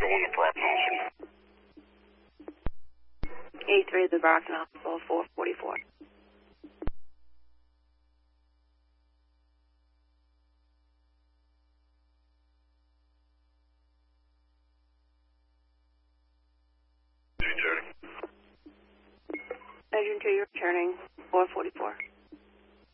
1 to Brockton Hospital. 83 to the Brockton Hospital, 444. Agent 2, you're returning 444.